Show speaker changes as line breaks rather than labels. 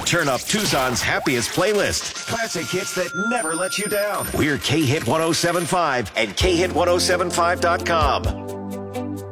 Turn up Tucson's happiest playlist. Classic hits that never let you down. We're K-Hit 1075 and KHit1075.com.